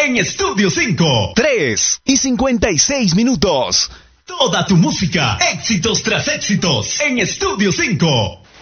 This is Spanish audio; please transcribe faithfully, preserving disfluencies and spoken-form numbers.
en Estudio cinco. tres y cincuenta y seis minutos. Toda tu música, éxitos tras éxitos, en Estudio cinco.